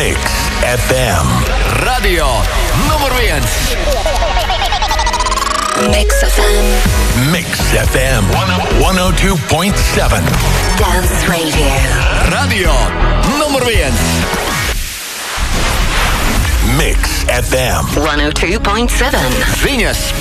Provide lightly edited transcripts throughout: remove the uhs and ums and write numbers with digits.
Mix FM. Radio nummer 1. Mix FM. Mix FM 102.7. Dance Radio. Radio nummer 1. Mix FM 102.7. Venus.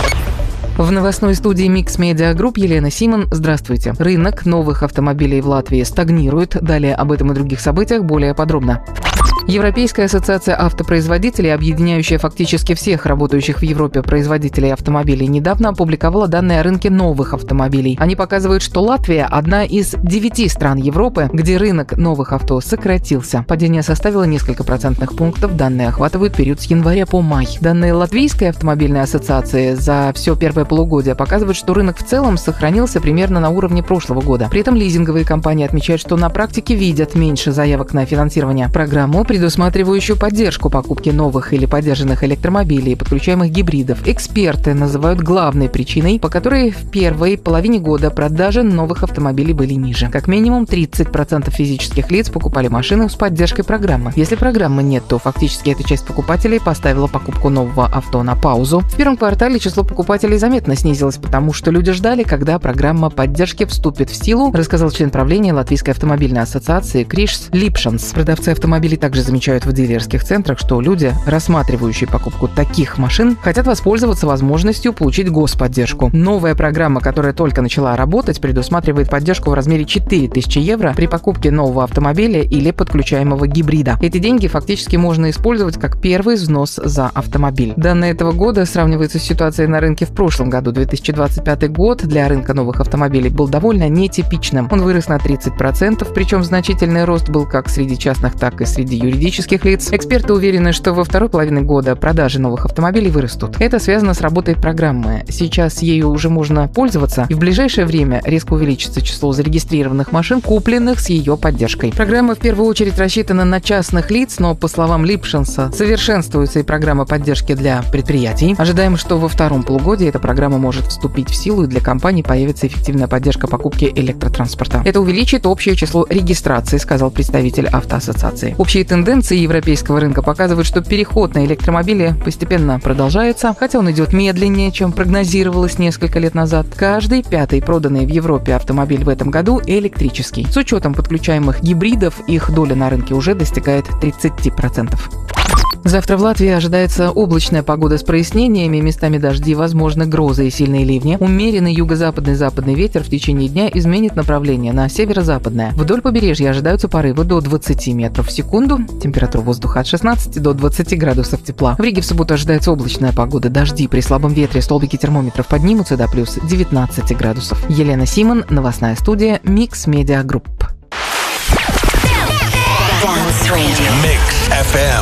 В новостной студии Mix Media Group Елена Симон. Здравствуйте. Рынок новых автомобилей в Латвии стагнирует. Далее об этом и других событиях более подробно. Европейская ассоциация автопроизводителей, объединяющая фактически всех работающих в Европе производителей автомобилей, недавно опубликовала данные о рынке новых автомобилей. Они показывают, что Латвия – одна из 9 стран Европы, где рынок новых авто сократился. Падение составило несколько процентных пунктов. Данные охватывают период с января по май. Данные Латвийской автомобильной ассоциации за все первое полугодие показывают, что рынок в целом сохранился примерно на уровне прошлого года. При этом лизинговые компании отмечают, что на практике видят меньше заявок на финансирование. Программу, предусматривающую поддержку покупки новых или поддержанных электромобилей и подключаемых гибридов, эксперты называют главной причиной, по которой в первой половине года продажи новых автомобилей были ниже. Как минимум 30% физических лиц покупали машины с поддержкой программы. Если программы нет, то фактически эта часть покупателей поставила покупку нового авто на паузу. В первом квартале число покупателей заметно снизилось, потому что люди ждали, когда программа поддержки вступит в силу, рассказал член правления Латвийской автомобильной ассоциации Кришс Липшанс. Продавцы автомобилей также замечают в дилерских центрах, что люди, рассматривающие покупку таких машин, хотят воспользоваться возможностью получить господдержку. Новая программа, которая только начала работать, предусматривает поддержку в размере 4000 евро при покупке нового автомобиля или подключаемого гибрида. Эти деньги фактически можно использовать как первый взнос за автомобиль. Данные этого года сравниваются с ситуацией на рынке в прошлом году. 2025 год для рынка новых автомобилей был довольно нетипичным. Он вырос на 30%, причем значительный рост был как среди частных, так и среди юридических лиц. Эксперты уверены, что во второй половине года продажи новых автомобилей вырастут. Это связано с работой программы. Сейчас ею уже можно пользоваться, и в ближайшее время резко увеличится число зарегистрированных машин, купленных с ее поддержкой. Программа в первую очередь рассчитана на частных лиц, но, по словам Липшанса, совершенствуется и программа поддержки для предприятий. Ожидаем, что во втором полугодии эта программа может вступить в силу, и для компаний появится эффективная поддержка покупки электротранспорта. Это увеличит общее число регистраций, сказал представитель автоассоциации. Общие тенденции европейского рынка показывают, что переход на электромобили постепенно продолжается, хотя он идет медленнее, чем прогнозировалось несколько лет назад. Каждый пятый проданный в Европе автомобиль в этом году электрический. С учетом подключаемых гибридов, их доля на рынке уже достигает 30%. Завтра в Латвии ожидается облачная погода с прояснениями, местами дожди, возможны грозы и сильные ливни. Умеренный юго-западный западный ветер в течение дня изменит направление на северо-западное. Вдоль побережья ожидаются порывы до 20 метров в секунду. Температура воздуха от 16 до 20 градусов тепла. В Риге в субботу ожидается облачная погода, дожди. При слабом ветре столбики термометров поднимутся до плюс 19 градусов. Елена Симон, новостная студия Mix Media Group. Dance Radio. Mix FM.